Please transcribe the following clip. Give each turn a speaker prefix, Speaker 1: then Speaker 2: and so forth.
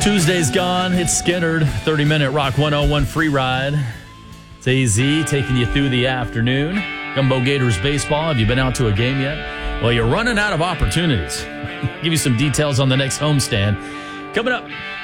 Speaker 1: Tuesday's gone. It's Skinnerd. 30-minute Rock 101 free ride. It's AZ taking you through the afternoon. Gumbo Gators baseball. Have you been out to a game yet? Well, you're running out of opportunities. Give you some details on the next homestand. Coming up.